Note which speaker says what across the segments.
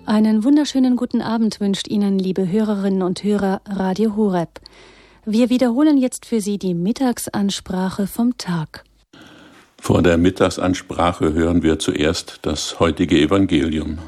Speaker 1: Einen wunderschönen guten Abend wünscht Ihnen, liebe Hörerinnen und Hörer, Radio Horeb. Wir wiederholen jetzt für Sie die Mittagsansprache vom Tag.
Speaker 2: Vor der Mittagsansprache hören wir zuerst das heutige Evangelium.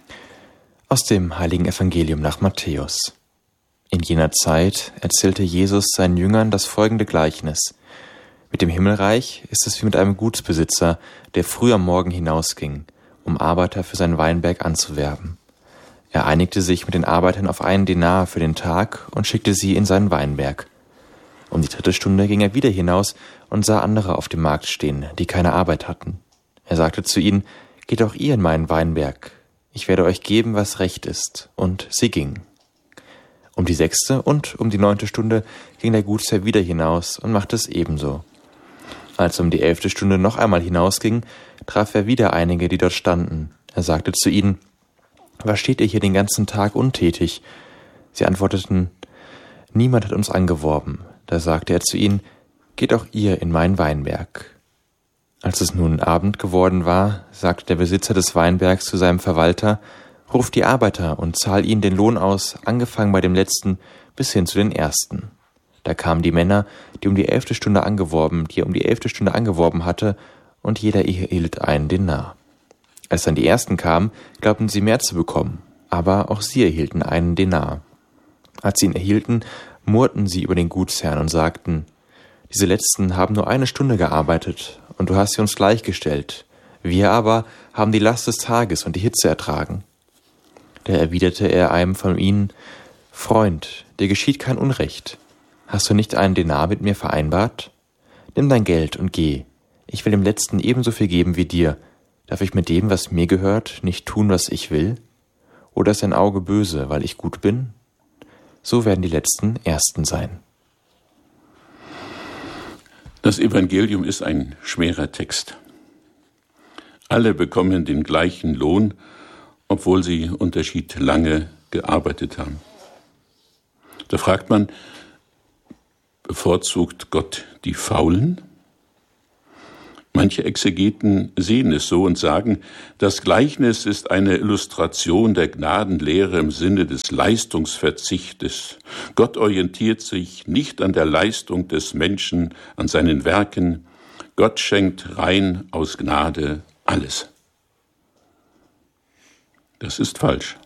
Speaker 3: Aus dem heiligen Evangelium nach Matthäus. In jener Zeit erzählte Jesus seinen Jüngern das folgende Gleichnis. Mit dem Himmelreich ist es wie mit einem Gutsbesitzer, der früh am Morgen hinausging, um Arbeiter für seinen Weinberg anzuwerben. Er einigte sich mit den Arbeitern auf 1 Denar für den Tag und schickte sie in seinen Weinberg. Um die 3. Stunde ging er wieder hinaus und sah andere auf dem Markt stehen, die keine Arbeit hatten. Er sagte zu ihnen, »Geht auch ihr in meinen Weinberg. Ich werde euch geben, was recht ist.« Und sie gingen. Um die 6. und um die 9. Stunde ging der Gutsherr wieder hinaus und machte es ebenso. Als er um die 11. Stunde noch einmal hinausging, traf er wieder einige, die dort standen. Er sagte zu ihnen, »Was steht ihr hier den ganzen Tag untätig?« Sie antworteten, »Niemand hat uns angeworben.« Da sagte er zu ihnen, »Geht auch ihr in meinen Weinberg.« Als es nun Abend geworden war, sagte der Besitzer des Weinbergs zu seinem Verwalter, »Ruf die Arbeiter und zahl ihnen den Lohn aus, angefangen bei dem Letzten bis hin zu den Ersten.« Da kamen die Männer, die er um die 11. Stunde angeworben hatte, und jeder erhielt 1 Denar. Als dann die Ersten kamen, glaubten sie mehr zu bekommen, aber auch sie erhielten 1 Denar. Als sie ihn erhielten, murrten sie über den Gutsherrn und sagten, »Diese Letzten haben nur 1 Stunde gearbeitet, und du hast sie uns gleichgestellt. Wir aber haben die Last des Tages und die Hitze ertragen.« Da erwiderte er einem von ihnen, »Freund, dir geschieht kein Unrecht. Hast du nicht 1 Denar mit mir vereinbart? Nimm dein Geld und geh. Ich will dem Letzten ebenso viel geben wie dir. Darf ich mit dem, was mir gehört, nicht tun, was ich will? Oder ist dein Auge böse, weil ich gut bin? So werden die Letzten Ersten sein.«
Speaker 2: Das Evangelium ist ein schwerer Text. Alle bekommen den gleichen Lohn, obwohl sie unterschiedlich lange gearbeitet haben. Da fragt man, bevorzugt Gott die Faulen? Manche Exegeten sehen es so und sagen, das Gleichnis ist eine Illustration der Gnadenlehre im Sinne des Leistungsverzichtes. Gott orientiert sich nicht an der Leistung des Menschen, an seinen Werken. Gott schenkt rein aus Gnade alles. Das ist falsch.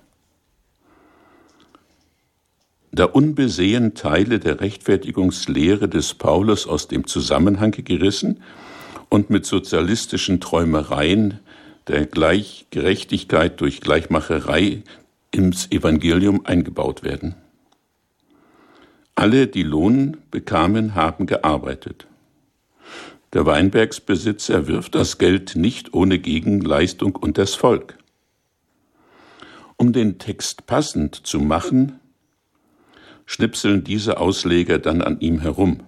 Speaker 2: Da unbesehen Teile der Rechtfertigungslehre des Paulus aus dem Zusammenhang gerissen und mit sozialistischen Träumereien der Gerechtigkeit durch Gleichmacherei ins Evangelium eingebaut werden. Alle, die Lohn bekamen, haben gearbeitet. Der Weinbergsbesitzer wirft das Geld nicht ohne Gegenleistung unters Volk. Um den Text passend zu machen, schnipseln diese Ausleger dann an ihm herum.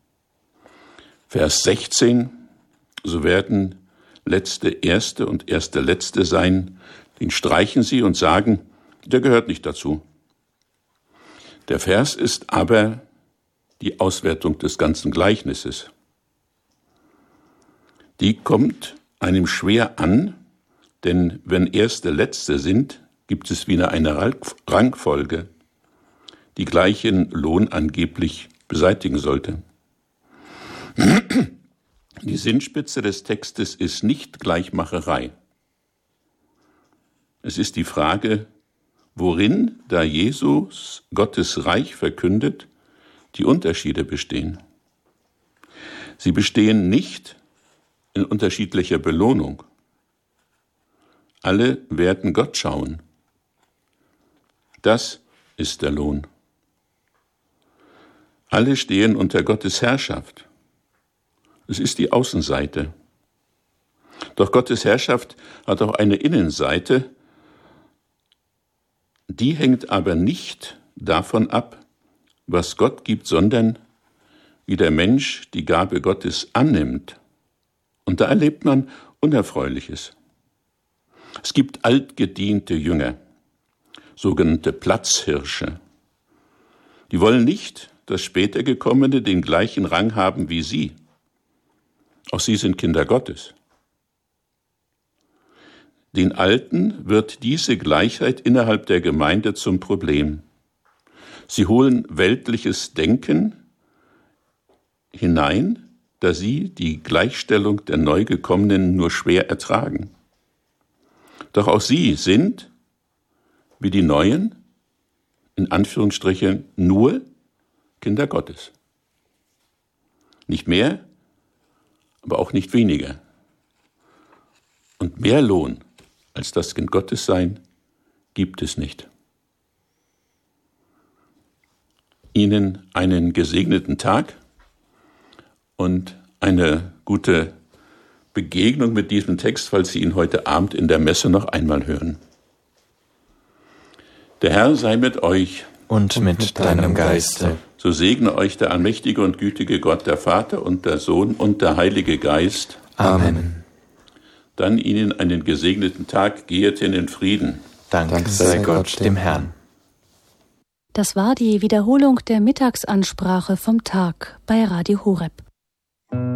Speaker 2: Vers 16, so werden Letzte Erste und Erste Letzte sein, den streichen sie und sagen, der gehört nicht dazu. Der Vers ist aber die Auswertung des ganzen Gleichnisses. Die kommt einem schwer an, denn wenn Erste Letzte sind, gibt es wieder eine Rangfolge, die gleichen Lohn angeblich beseitigen sollte. Die Sinnspitze des Textes ist nicht Gleichmacherei. Es ist die Frage, worin, da Jesus Gottes Reich verkündet, die Unterschiede bestehen. Sie bestehen nicht in unterschiedlicher Belohnung. Alle werden Gott schauen. Das ist der Lohn. Alle stehen unter Gottes Herrschaft. Es ist die Außenseite. Doch Gottes Herrschaft hat auch eine Innenseite, die hängt aber nicht davon ab, was Gott gibt, sondern wie der Mensch die Gabe Gottes annimmt. Und da erlebt man Unerfreuliches. Es gibt altgediente Jünger, sogenannte Platzhirsche. Die wollen nicht, dass später Gekommene den gleichen Rang haben wie sie. Auch sie sind Kinder Gottes. Den Alten wird diese Gleichheit innerhalb der Gemeinde zum Problem. Sie holen weltliches Denken hinein, da sie die Gleichstellung der Neugekommenen nur schwer ertragen. Doch auch sie sind, wie die Neuen, in Anführungsstrichen nur Kinder Gottes. Nicht mehr, aber auch nicht weniger. Und mehr Lohn als das Kind Gottes sein gibt es nicht. Ihnen einen gesegneten Tag und eine gute Begegnung mit diesem Text, falls Sie ihn heute Abend in der Messe noch einmal hören. Der Herr sei mit euch.
Speaker 3: Und mit deinem Geiste.
Speaker 2: So segne euch der allmächtige und gütige Gott, der Vater und der Sohn und der Heilige Geist.
Speaker 3: Amen.
Speaker 2: Dann Ihnen einen gesegneten Tag, gehet hin in Frieden.
Speaker 3: Dank sei Gott dem Herrn.
Speaker 1: Das war die Wiederholung der Mittagsansprache vom Tag bei Radio Horeb.